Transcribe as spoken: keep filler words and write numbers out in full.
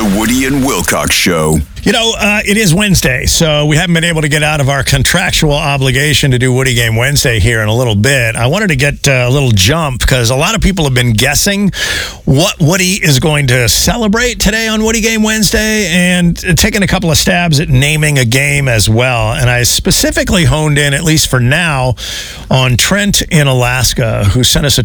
Woody and Wilcox Show. You know, uh, it is Wednesday, so we haven't been able to get out of our contractual obligation to do Woody Game Wednesday here in a little bit. I wanted to get uh, a little jump because a lot of people have been guessing what Woody is going to celebrate today on Woody Game Wednesday and taking a couple of stabs at naming a game as well. And I specifically honed in, at least for now, on Trent in Alaska, who sent us a